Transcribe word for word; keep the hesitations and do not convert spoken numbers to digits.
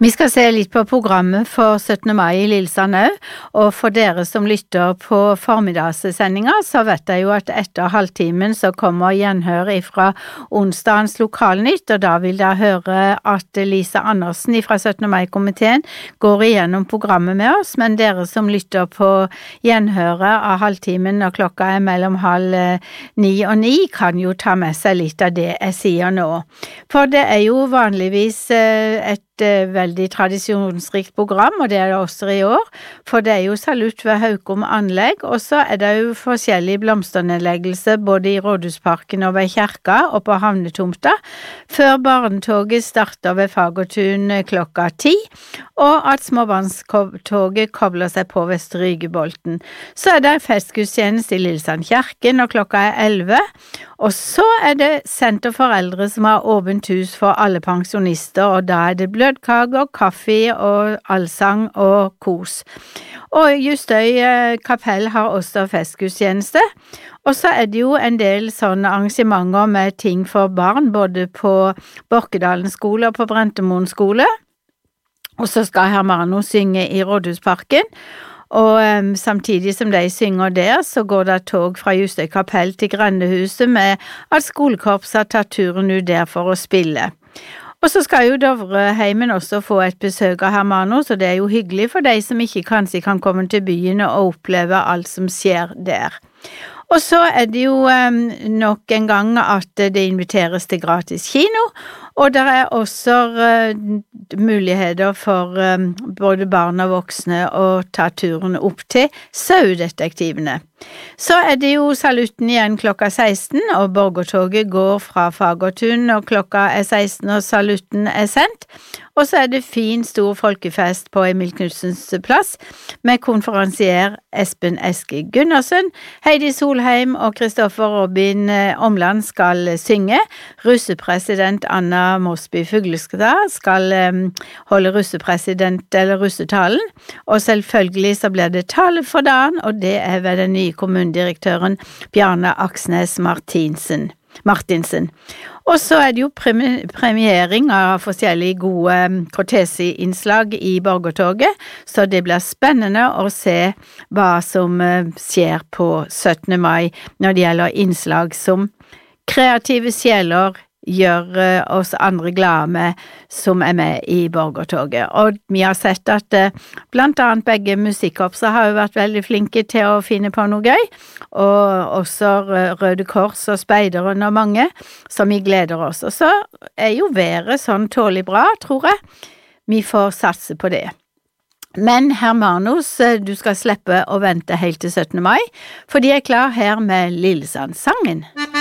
Vi skal se litt på programmet for syttende mai i Lillesand også, og for dere som lytter på formiddagssendinga, så vet jeg jo at etter halvtimen så kommer gjenhør fra onsdagens lokalnytt, og da vil dere høre at Lisa Andersen fra syttende mai-komiteen går igjennom programmet med oss, men dere som lytter på gjenhøret av halvtimen når klokka er mellom halv ni og ni, kan jo ta med seg litt av det jeg sier nå. For det er jo vanligvis et veldig tradisjonsrikt program, og det er det også i år, for det er jo salutt ved Haukom anlegg, og så er det jo forskjellige blomsternedleggelser både i Rådhusparken og ved Kjerka og på havnetomta, før barnetoget starter ved Fagertun klokka ti, og at småbarnstoget kobler seg på ved Strygebolten. Så er det festgudstjeneste i Lillesand Kjerke når klokka er elleve, og så er det Senter for eldre som har åpent hus for alle pensjonister, og da er det blødkager, kaffe og allsang og kos. Og Justøy kapell har også festgudstjeneste, og så er det jo en del sånne arrangementer med ting for barn, både på Borkedalen skole og på Brentemoen skole, og så skal Hermano synge i Rådhusparken, og um, samtidig som de synger der, så går det tog fra Justøy kapell til Grendehuset med at skolekorps har tatt turen ut der for å spille. Og så skal jo Dovreheimen også få et besøk av Hermano, så det er jo hyggelig for de som ikke kanskje kan komme til byen og oppleve alt som skjer der. Og så er det jo um, nok en gang at det inviteres til gratis kino, og det er også uh, muligheter for um, både barn og voksne å ta turen opp til Saudetektivene. Så er det jo salutten igjen klokka seksten, og borgertoget går fra Fagertun når klokka er seksten og salutten er sendt. Og så er det fin stor folkefest på Emil Knudsens plass med konferansier Espen Eske Gundersen, Heidi Solheim og Kristoffer Robin Omland skal synge. Russepresident Anna Mosby Fugleskstad skal um, holde russepresident eller russetalen, og selvfølgelig så blir det tale for dagen, og det er ved den nye kommunedirektøren Bjarne Aksnes Martinsen. Martinsen. Og så er det jo premi- premiering av forskjellige gode kortesinnslag i borgertoget, så det blir spennende å se hva som skjer på syttende mai når det gjelder innslag som kreative sjeler gjør oss andre glade med som er med i borgertoget. Og vi har sett at blant annet begge musikkorpser har jo vært veldig flinke til å finne på noe gøy, og også Røde Kors og Speideren og mange som vi gleder oss. Og så er jo været sånn tålig bra, tror jeg. Vi får satse på det. Men Hermanos, du skal slippe å vente helt til syttende mai, for de er klar her med Lillesand-sangen.